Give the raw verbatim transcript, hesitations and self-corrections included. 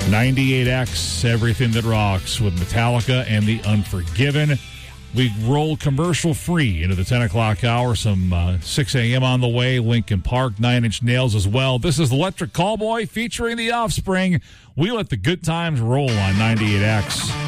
ninety-eight X, everything that rocks with Metallica and The Unforgiven. We roll commercial free into the ten o'clock hour. Some uh, six a.m. on the way. Linkin Park, Nine Inch Nails as well. This is Electric Callboy featuring The Offspring. We let the good times roll on ninety-eight X.